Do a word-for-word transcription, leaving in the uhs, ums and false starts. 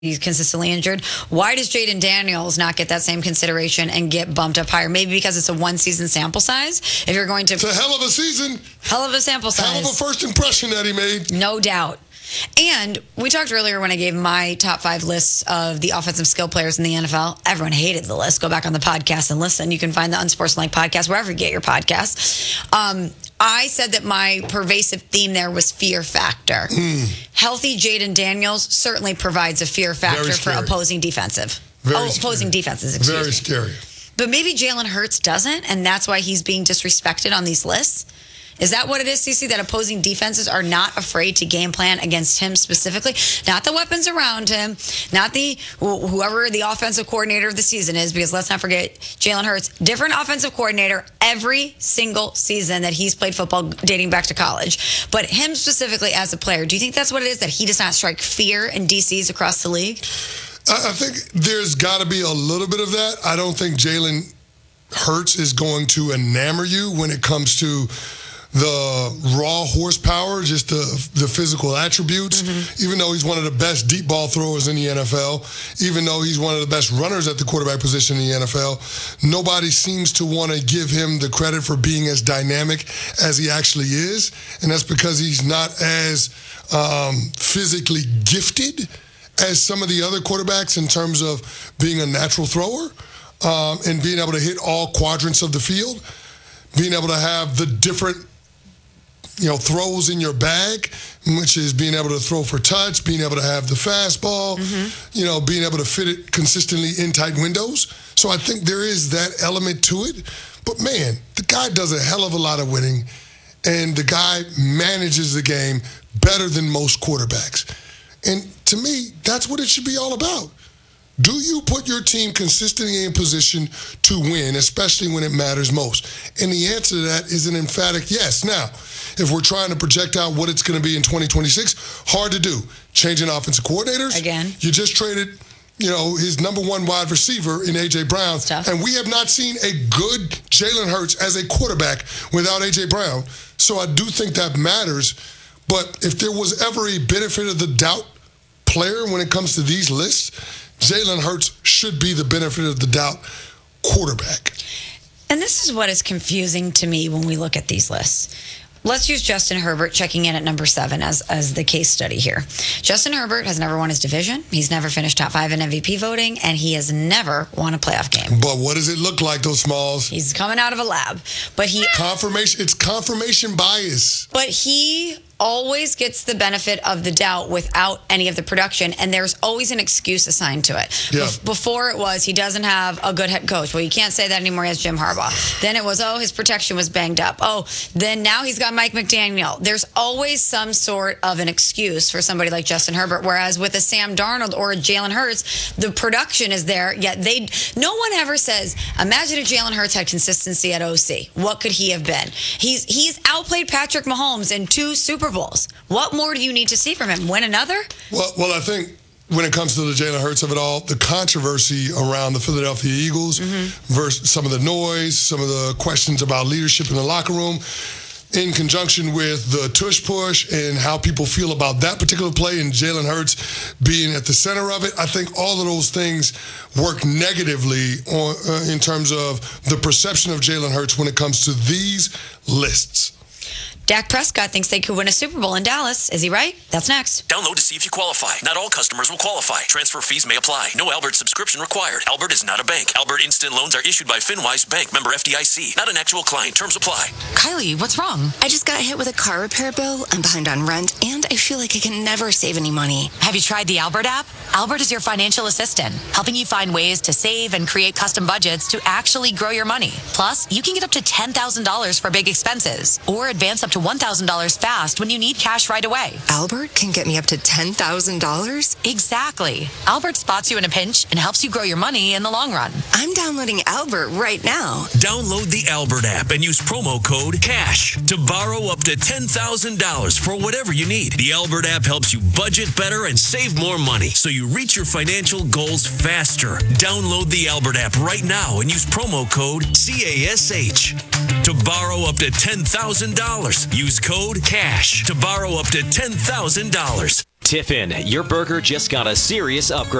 he's consistently injured. Why does Jaden Daniels not get that same consideration and get bumped up higher? Maybe because it's a one-season sample size. If you're going to... It's a hell of a season. Hell of a sample size. Hell of a first impression that he made. No doubt. And we talked earlier when I gave my top five lists of the offensive skill players in the N F L. Everyone hated the list. Go back on the podcast and listen. You can find the Unsportsmanlike podcast wherever you get your podcasts. Um, I said that my pervasive theme there was fear factor. Mm. Healthy Jaden Daniels certainly provides a fear factor for opposing defensive. Very oh, opposing scary. defenses, excuse Very me. scary. But maybe Jalen Hurts doesn't, and that's why he's being disrespected on these lists. Is that what it is, Cece, that opposing defenses are not afraid to game plan against him specifically? Not the weapons around him, not the whoever the offensive coordinator of the season is, because let's not forget Jalen Hurts, different offensive coordinator every single season that he's played football dating back to college. But him specifically as a player, do you think that's what it is, that he does not strike fear in D Cs across the league? I think there's got to be a little bit of that. I don't think Jalen Hurts is going to enamor you when it comes to the raw horsepower, just the the physical attributes, mm-hmm. even though he's one of the best deep ball throwers in the N F L, even though he's one of the best runners at the quarterback position in the N F L, nobody seems to want to give him the credit for being as dynamic as he actually is. And that's because he's not as um, physically gifted as some of the other quarterbacks in terms of being a natural thrower um, and being able to hit all quadrants of the field, being able to have the different you know, throws in your bag, which is being able to throw for touch, being able to have the fastball, mm-hmm. you know, being able to fit it consistently in tight windows. So I think there is that element to it. But, man, the guy does a hell of a lot of winning, and the guy manages the game better than most quarterbacks. And to me, that's what it should be all about. Do you put your team consistently in position to win, especially when it matters most? And the answer to that is an emphatic yes. Now, if we're trying to project out what it's going to be in twenty twenty-six, hard to do. Changing offensive coordinators. Again. You just traded, you know, his number one wide receiver in A J. Brown. And we have not seen a good Jalen Hurts as a quarterback without A J. Brown. So I do think that matters. But if there was ever a benefit of the doubt player when it comes to these lists, Jalen Hurts should be the benefit of the doubt quarterback. And this is what is confusing to me when we look at these lists. Let's use Justin Herbert checking in at number seven as, as the case study here. Justin Herbert has never won his division. He's never finished top five in M V P voting, and he has never won a playoff game. But what does it look like, those Smalls? He's coming out of a lab. But he confirmation. It's confirmation bias. But he always gets the benefit of the doubt without any of the production, and there's always an excuse assigned to it. Yeah. Be- before it was he doesn't have a good head coach. Well, you can't say that anymore. He has Jim Harbaugh. Then it was, oh, his protection was banged up. Oh, then now he's got Mike McDaniel. There's always some sort of an excuse for somebody like Justin Herbert, whereas with a Sam Darnold or a Jalen Hurts, the production is there, yet they no one ever says, imagine if Jalen Hurts had consistency at O C. What could he have been? He's he's outplayed Patrick Mahomes in two Super Bowls. What more do you need to see from him? Win another? Well, well, I think when it comes to the Jalen Hurts of it all, the controversy around the Philadelphia Eagles mm-hmm. versus some of the noise, some of the questions about leadership in the locker room, in conjunction with the tush push and how people feel about that particular play and Jalen Hurts being at the center of it, I think all of those things work negatively on, uh, in terms of the perception of Jalen Hurts when it comes to these lists. Dak Prescott thinks they could win a Super Bowl in Dallas. Is he right? That's next. Download to see if you qualify. Not all customers will qualify. Transfer fees may apply. No Albert subscription required. Albert is not a bank. Albert Instant Loans are issued by FinWise Bank, member F D I C. Not an actual client. Terms apply. Kylie, what's wrong? I just got hit with a car repair bill. I'm behind on rent, and I feel like I can never save any money. Have you tried the Albert app? Albert is your financial assistant, helping you find ways to save and create custom budgets to actually grow your money. Plus, you can get up to ten thousand dollars for big expenses, or advance up to one thousand dollars fast when you need cash right away. Albert can get me up to ten thousand dollars? Exactly. Albert spots you in a pinch and helps you grow your money in the long run. I'm downloading Albert right now. Download the Albert app and use promo code CASH to borrow up to ten thousand dollars for whatever you need. The Albert app helps you budget better and save more money so you reach your financial goals faster. Download the Albert app right now and use promo code CASH to borrow up to ten thousand dollars. Use code CASH to borrow up to ten thousand dollars. Tiffin, your burger just got a serious upgrade.